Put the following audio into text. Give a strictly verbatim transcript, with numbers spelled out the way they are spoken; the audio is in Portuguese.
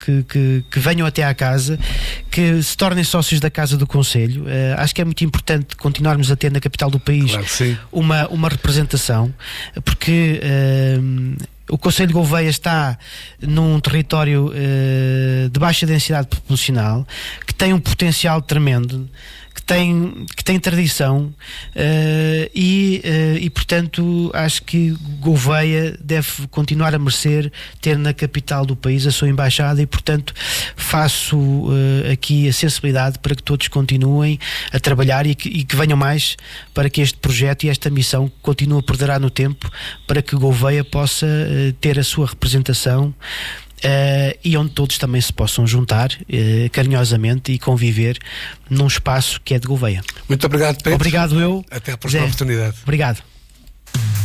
Que, que, que venham até à casa, que se tornem sócios da Casa do Conselho. Uh, acho que é muito importante continuarmos a ter na capital do país, claro que sim, uma, uma representação, porque uh, o Conselho de Gouveia está num território uh, de baixa densidade populacional, que tem um potencial tremendo, que tem, que tem tradição, uh, e, uh, e portanto acho que Gouveia deve continuar a merecer ter na capital do país a sua embaixada, e portanto faço uh, aqui a sensibilidade para que todos continuem a trabalhar e que, e que venham mais, para que este projeto e esta missão continue a perdurar no tempo, para que Gouveia possa uh, ter a sua representação. Uh, e onde todos também se possam juntar uh, carinhosamente e conviver num espaço que é de Gouveia. Muito obrigado, Pedro. Obrigado eu. Até a próxima Zé. oportunidade. Obrigado.